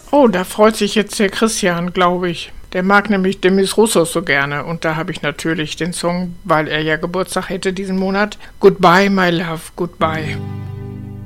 Oh, da freut sich jetzt der Christian, glaube ich. Der mag nämlich Demis Roussos so gerne. Und da habe ich natürlich den Song, weil er ja Geburtstag hätte diesen Monat. Goodbye, my love, goodbye.